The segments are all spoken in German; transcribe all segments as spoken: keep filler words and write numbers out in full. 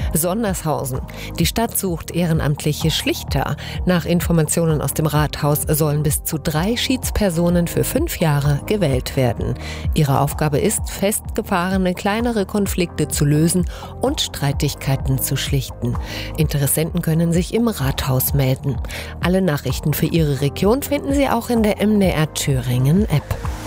Sondershausen. Die Stadt sucht ehrenamtliche Schlichter. Nach Informationen aus dem Rathaus sollen bis zu drei Schiedspersonen für fünf Jahre gewählt werden. Ihre Aufgabe ist, festgefahrene kleinere Konflikte zu lösen und Streitigkeiten zu schlichten. Interessenten können sich im Rathaus melden. Alle Nachrichten für Ihre Region finden Sie auch in der M D R Thüringen App.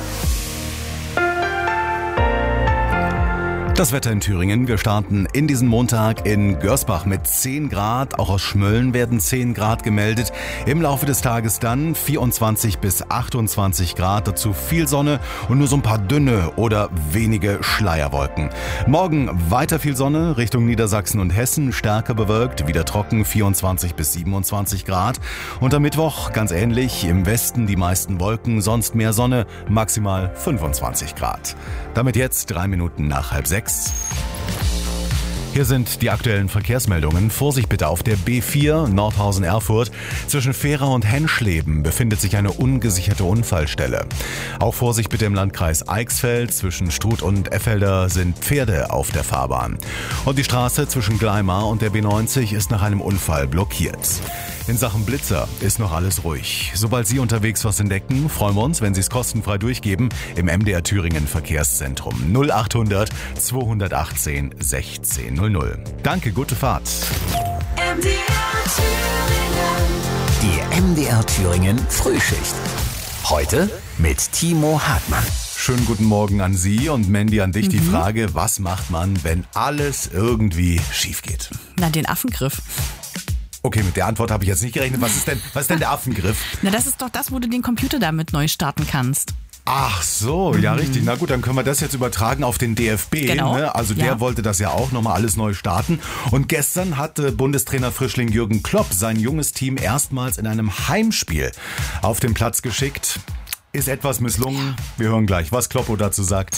Das Wetter in Thüringen. Wir starten in diesen Montag in Görsbach mit zehn Grad. Auch aus Schmölln werden zehn Grad gemeldet. Im Laufe des Tages dann vierundzwanzig bis achtundzwanzig Grad. Dazu viel Sonne und nur so ein paar dünne oder wenige Schleierwolken. Morgen weiter viel Sonne Richtung Niedersachsen und Hessen. Stärker bewölkt, wieder trocken, vierundzwanzig bis siebenundzwanzig Grad. Und am Mittwoch ganz ähnlich. Im Westen die meisten Wolken, sonst mehr Sonne, maximal fünfundzwanzig Grad. Damit jetzt drei Minuten nach halb sechs. Hier sind die aktuellen Verkehrsmeldungen. Vorsicht bitte auf der B vier Nordhausen-Erfurt. Zwischen Fehra und Henschleben befindet sich eine ungesicherte Unfallstelle. Auch Vorsicht bitte im Landkreis Eichsfeld. Zwischen Struth und Effelder sind Pferde auf der Fahrbahn. Und die Straße zwischen Gleimar und der B neunzig ist nach einem Unfall blockiert. In Sachen Blitzer ist noch alles ruhig. Sobald Sie unterwegs was entdecken, freuen wir uns, wenn Sie es kostenfrei durchgeben im M D R Thüringen Verkehrszentrum null achthundert zweihundertachtzehn sechzehn null null. Danke, gute Fahrt. M D R Thüringen. Die M D R Thüringen Frühschicht. Heute mit Timo Hartmann. Schönen guten Morgen an Sie und Mandy, an dich mhm. die Frage, was macht man, wenn alles irgendwie schief geht? Na, den Affengriff. Okay, mit der Antwort habe ich jetzt nicht gerechnet. Was ist denn, was ist denn der Affengriff? Na, das ist doch das, wo du den Computer damit neu starten kannst. Ach so, ja richtig. Na gut, dann können wir das jetzt übertragen auf den D F B. Genau. Ne? Also der ja. wollte das ja auch nochmal alles neu starten. Und gestern hat äh, Bundestrainer Frischling Jürgen Klopp sein junges Team erstmals in einem Heimspiel auf den Platz geschickt. Ist etwas misslungen. Wir hören gleich, was Kloppo dazu sagt.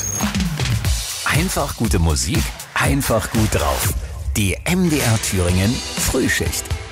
Einfach gute Musik, einfach gut drauf. Die M D R Thüringen Frühschicht.